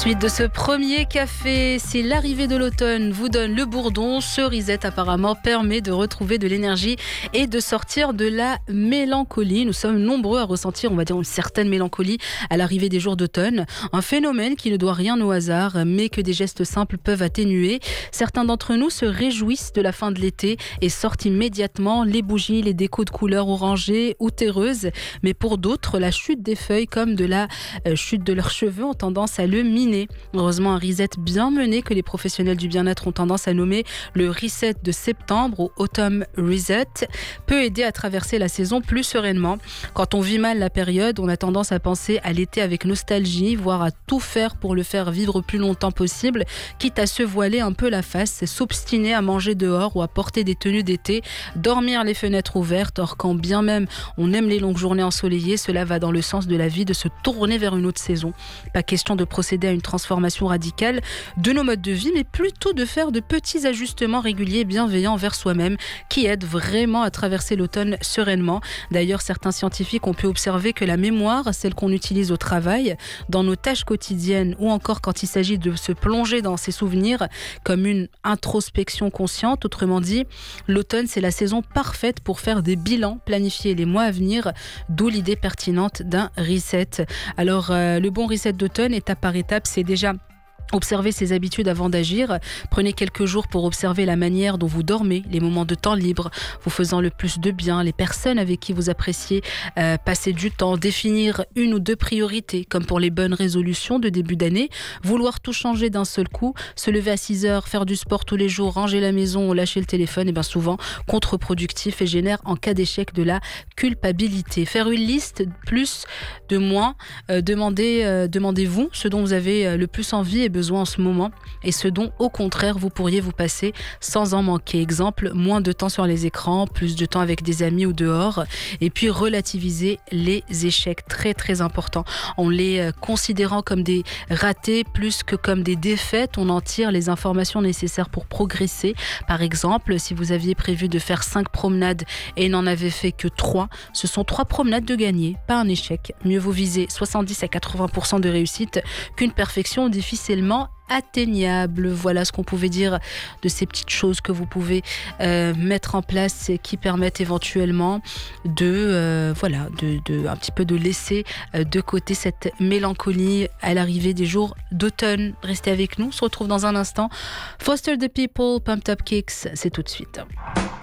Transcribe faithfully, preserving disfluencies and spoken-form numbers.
Suite de ce premier café, si l'arrivée de l'automne vous donne le bourdon, ce reset apparemment permet de retrouver de l'énergie et de sortir de la mélancolie. Nous sommes nombreux à ressentir, on va dire, une certaine mélancolie à l'arrivée des jours d'automne. Un phénomène qui ne doit rien au hasard, mais que des gestes simples peuvent atténuer. Certains d'entre nous se réjouissent de la fin de l'été et sortent immédiatement les bougies, les décos de couleurs orangées ou terreuses. Mais pour d'autres, la chute des feuilles comme de la euh, chute de leurs cheveux ont tendance à le miner. Heureusement, un reset bien mené que les professionnels du bien-être ont tendance à nommer le reset de septembre ou autumn reset peut aider à traverser la saison plus sereinement. Quand on vit mal la période, on a tendance à penser à l'été avec nostalgie, voire à tout faire pour le faire vivre plus longtemps possible, quitte à se voiler un peu la face, s'obstiner à manger dehors ou à porter des tenues d'été, dormir les fenêtres ouvertes. Or, quand bien même on aime les longues journées ensoleillées, cela va dans le sens de la vie de se tourner vers une autre saison. Pas question de procéder à une transformation radicale de nos modes de vie, mais plutôt de faire de petits ajustements réguliers et bienveillants envers soi-même qui aident vraiment à traverser l'automne sereinement. D'ailleurs, certains scientifiques ont pu observer que la mémoire, celle qu'on utilise au travail, dans nos tâches quotidiennes ou encore quand il s'agit de se plonger dans ses souvenirs comme une introspection consciente, autrement dit, l'automne c'est la saison parfaite pour faire des bilans, planifier les mois à venir, d'où l'idée pertinente d'un reset. Alors, euh, le bon reset d'automne, étape par étape, c'est déjà observez ses habitudes avant d'agir. Prenez quelques jours pour observer la manière dont vous dormez, les moments de temps libre, vous faisant le plus de bien, les personnes avec qui vous appréciez euh, passer du temps, définir une ou deux priorités, comme pour les bonnes résolutions de début d'année, vouloir tout changer d'un seul coup, se lever à six heures, faire du sport tous les jours, ranger la maison ou lâcher le téléphone, et bien souvent contre-productif et génère en cas d'échec de la culpabilité. Faire une liste plus de moins, euh, demandez, euh, demandez-vous ce dont vous avez euh, le plus envie et besoin en ce moment et ce dont au contraire vous pourriez vous passer sans en manquer. Exemple, moins de temps sur les écrans, plus de temps avec des amis ou dehors, et puis relativiser les échecs, très très important. En les considérant comme des ratés plus que comme des défaites, on en tire les informations nécessaires pour progresser. Par exemple, si vous aviez prévu de faire cinq promenades et n'en avez fait que trois, ce sont trois promenades de gagner, pas un échec. Mieux vaut viser soixante-dix à quatre-vingts pour cent de réussite qu'une perfection difficilement atteignable. Voilà ce qu'on pouvait dire de ces petites choses que vous pouvez euh, mettre en place et qui permettent éventuellement de, euh, voilà, de, de, un petit peu de laisser euh, de côté cette mélancolie à l'arrivée des jours d'automne. Restez avec nous, on se retrouve dans un instant. Foster the People, Pumped Up Kicks, c'est tout de suite.